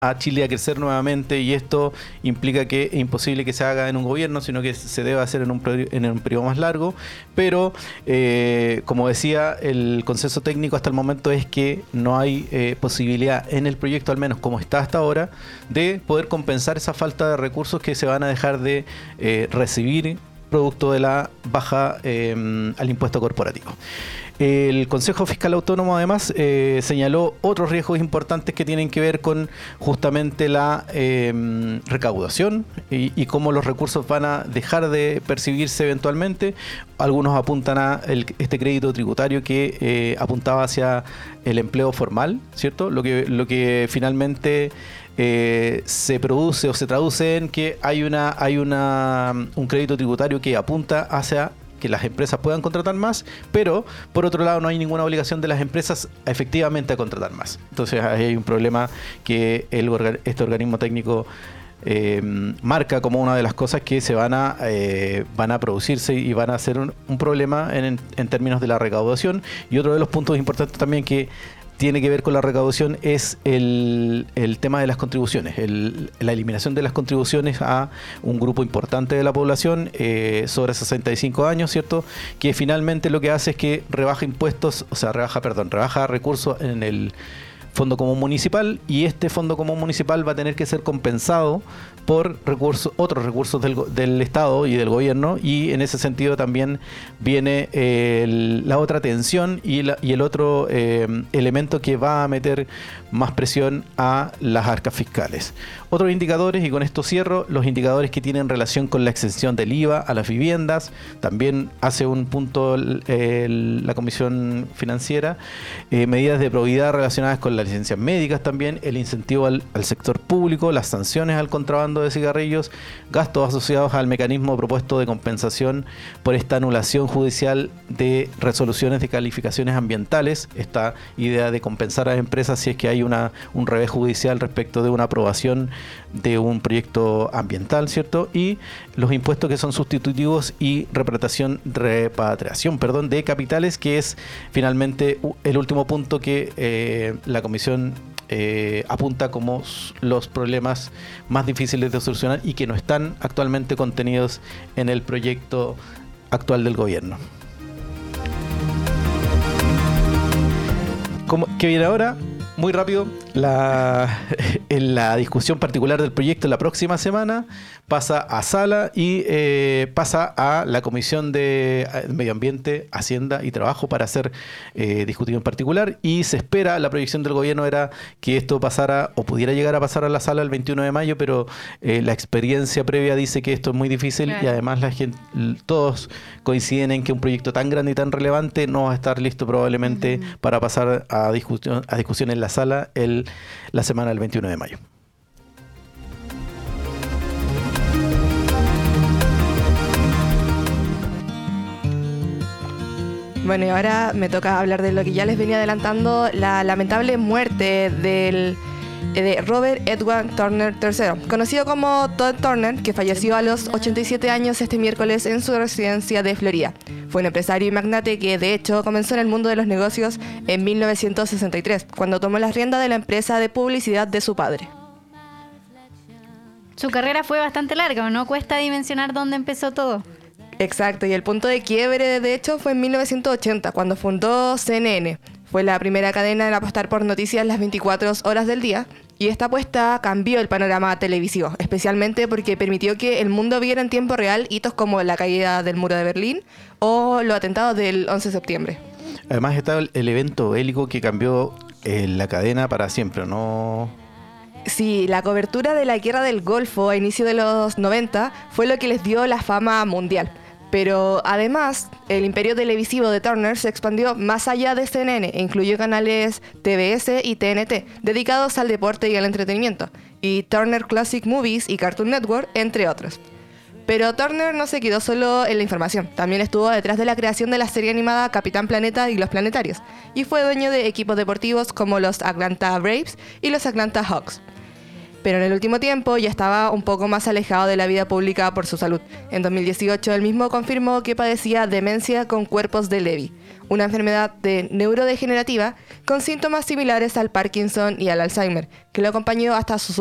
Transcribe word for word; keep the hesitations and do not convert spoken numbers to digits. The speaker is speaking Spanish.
a Chile a crecer nuevamente, y esto implica que es imposible que se haga en un gobierno, sino que se debe hacer en un, en un periodo más largo. Pero, eh, como decía, el consenso técnico hasta el momento es que no hay eh, posibilidad en el proyecto, al menos como está hasta ahora, de poder compensar esa falta de recursos que se van a dejar de eh, recibir producto de la baja eh, al impuesto corporativo. El Consejo Fiscal Autónomo además eh, señaló otros riesgos importantes que tienen que ver con justamente la eh, recaudación y, y cómo los recursos van a dejar de percibirse eventualmente. Algunos apuntan a el, este crédito tributario que eh, apuntaba hacia el empleo formal, ¿cierto? Lo que, lo que finalmente eh, se produce o se traduce en que hay una, hay una, un crédito tributario que apunta hacia que las empresas puedan contratar más, pero por otro lado no hay ninguna obligación de las empresas efectivamente a contratar más. Entonces ahí hay un problema que el, este organismo técnico eh, marca como una de las cosas que se van a eh, van a producirse y van a ser un, un problema en, en términos de la recaudación. Y otro de los puntos importantes también que tiene que ver con la recaudación es el, el tema de las contribuciones, el, la eliminación de las contribuciones a un grupo importante de la población, eh, sobre sesenta y cinco años, ¿cierto? Que finalmente lo que hace es que rebaja impuestos, o sea, rebaja, perdón, rebaja recursos en el Fondo Común Municipal, y este Fondo Común Municipal va a tener que ser compensado por recursos, otros recursos del, del Estado y del gobierno, y en ese sentido también viene eh, el, la otra tensión y, la, y el otro eh, elemento que va a meter más presión a las arcas fiscales. Otros indicadores, y con esto cierro, los indicadores que tienen relación con la exención del I V A a las viviendas. También hace un punto el, el, la Comisión Financiera, eh, medidas de probidad relacionadas con las licencias médicas también, el incentivo al, al sector público, las sanciones al contrabando de cigarrillos, gastos asociados al mecanismo propuesto de compensación por esta anulación judicial de resoluciones de calificaciones ambientales, esta idea de compensar a las empresas si es que hay una, un revés judicial respecto de una aprobación de un proyecto ambiental, ¿cierto? Y los impuestos que son sustitutivos y repatriación, repatriación perdón, de capitales, que es finalmente el último punto que eh, la Comisión Eh, apunta como los problemas más difíciles de solucionar y que no están actualmente contenidos en el proyecto actual del gobierno. ¿Cómo, ¿Qué viene ahora? Muy rápido, la, en la discusión particular del proyecto la próxima semana pasa a sala y eh, pasa a la Comisión de Medio Ambiente, Hacienda y Trabajo para ser eh, discutido en particular, y se espera, la proyección del gobierno era que esto pasara o pudiera llegar a pasar a la sala el veintiuno de mayo, pero eh, la experiencia previa dice que esto es muy difícil, claro. Y además la gente, todos coinciden en que un proyecto tan grande y tan relevante no va a estar listo probablemente uh-huh. para pasar a discusión, a discusión en la sala el, la semana del veintiuno de mayo. Bueno, y ahora me toca hablar de lo que ya les venía adelantando, la lamentable muerte del, de Robert Edward Turner tercero, conocido como Todd Turner, que falleció a los ochenta y siete años este miércoles en su residencia de Florida. Fue un empresario y magnate que, de hecho, comenzó en el mundo de los negocios en mil novecientos sesenta y tres, cuando tomó las riendas de la empresa de publicidad de su padre. Su carrera fue bastante larga, ¿no? Cuesta dimensionar dónde empezó todo. Exacto, y el punto de quiebre, de hecho, fue en mil novecientos ochenta, cuando fundó C N N. Fue la primera cadena en apostar por noticias las veinticuatro horas del día, y esta apuesta cambió el panorama televisivo, especialmente porque permitió que el mundo viera en tiempo real hitos como la caída del muro de Berlín o los atentados del once de septiembre. Además está el, el evento bélico que cambió eh, la cadena para siempre, ¿no? Sí, la cobertura de la guerra del Golfo a inicio de los noventa fue lo que les dio la fama mundial. Pero además, el imperio televisivo de Turner se expandió más allá de C N N e incluyó canales T B S y T N T, dedicados al deporte y al entretenimiento, y Turner Classic Movies y Cartoon Network, entre otros. Pero Turner no se quedó solo en la información, también estuvo detrás de la creación de la serie animada Capitán Planeta y los Planetarios, y fue dueño de equipos deportivos como los Atlanta Braves y los Atlanta Hawks. pero en el último tiempo ya estaba un poco más alejado de la vida pública por su salud. En dos mil dieciocho, él mismo confirmó que padecía demencia con cuerpos de Lewy, una enfermedad de neurodegenerativa con síntomas similares al Parkinson y al Alzheimer, que lo acompañó hasta sus